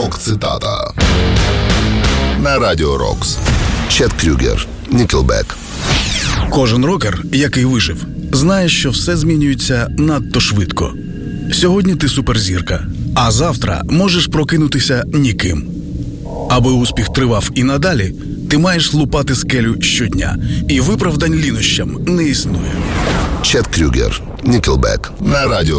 Рок-цитата на Радіо Рокс. Чет Крюгер, Nickelback. Кожен рокер, який вижив, знає, що все змінюється надто швидко. Сьогодні ти суперзірка, а завтра можеш прокинутися ніким. Аби успіх тривав і надалі, ти маєш лупати скелю щодня, і виправдань лінощам не існує. Чет Крюгер, Nickelback на Радіо